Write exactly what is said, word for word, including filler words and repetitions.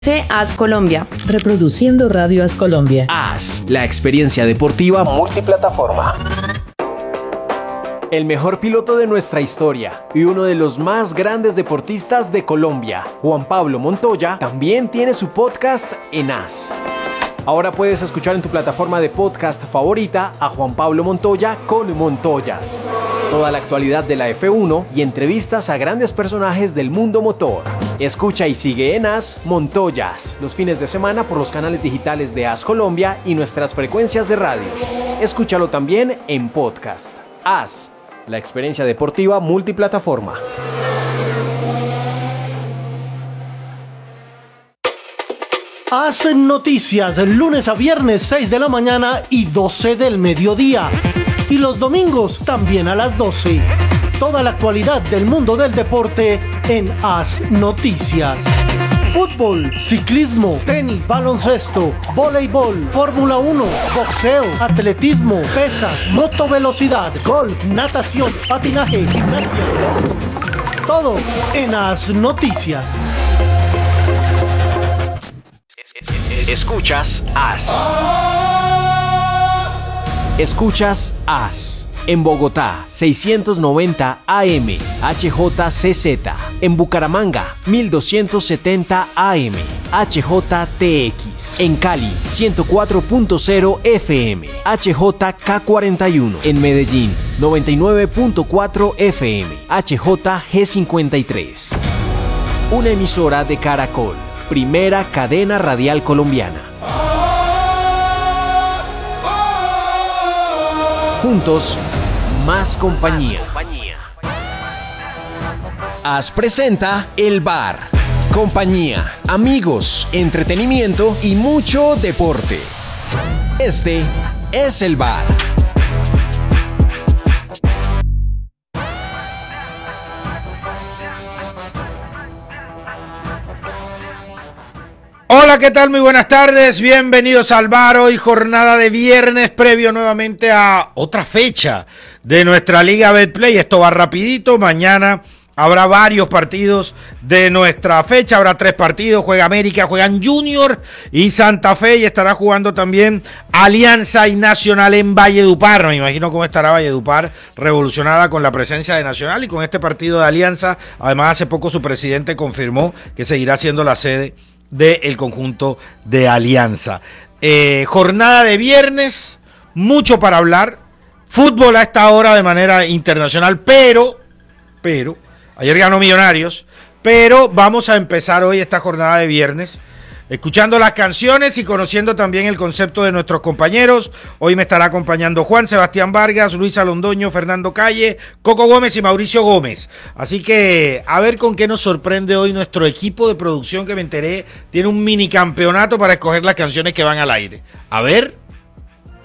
As Colombia. Reproduciendo Radio As Colombia. As, la experiencia deportiva multiplataforma. El mejor piloto de nuestra historia y uno de los más grandes deportistas de Colombia, Juan Pablo Montoya, también tiene su podcast en As. Ahora puedes escuchar en tu plataforma de podcast favorita a Juan Pablo Montoya con Montoyas. Toda la actualidad de la F uno y entrevistas a grandes personajes del mundo motor. Escucha y sigue en As Montoyas los fines de semana por los canales digitales de As Colombia y nuestras frecuencias de radio. Escúchalo también en podcast. As, la experiencia deportiva multiplataforma. Hacen noticias lunes a viernes seis de la mañana y doce del mediodía. Y los domingos también a las doce. Toda la actualidad del mundo del deporte en Haz Noticias. Fútbol, ciclismo, tenis, baloncesto, voleibol, Fórmula uno, boxeo, atletismo, pesas, motovelocidad, golf, natación, patinaje, gimnasia. Todo en Haz Noticias. Escuchas As. Escuchas As. En Bogotá, seiscientos noventa A M, H J C Z. En Bucaramanga, mil doscientos setenta A M, H J T X. En Cali, ciento cuatro punto cero F M, H J K cuarenta y uno. En Medellín, noventa y nueve punto cuatro F M, H J G cincuenta y tres. Una emisora de Caracol, primera cadena radial colombiana. Juntos, más compañía. As presenta El Bar. Compañía, amigos, entretenimiento y mucho deporte. Este es El Bar. Hola, ¿qué tal? Muy buenas tardes, bienvenidos al Bar. Hoy jornada de viernes, previo nuevamente a otra fecha de nuestra Liga Betplay. Esto va rapidito, mañana habrá varios partidos de nuestra fecha, habrá tres partidos, juega América, juegan Junior y Santa Fe, y estará jugando también Alianza y Nacional en Valledupar. Me imagino cómo estará Valledupar, revolucionada con la presencia de Nacional y con este partido de Alianza. Además, hace poco su presidente confirmó que seguirá siendo la sede del conjunto de Alianza. Eh, jornada de viernes, mucho para hablar. Fútbol a esta hora de manera internacional, pero, pero, ayer ganó Millonarios, pero vamos a empezar hoy esta jornada de viernes escuchando las canciones y conociendo también el concepto de nuestros compañeros. Hoy me estará acompañando Juan Sebastián Vargas, Luisa Londoño, Fernando Calle, Coco Gómez y Mauricio Gómez. Así que a ver con qué nos sorprende hoy nuestro equipo de producción, que me enteré tiene un mini campeonato para escoger las canciones que van al aire. A ver,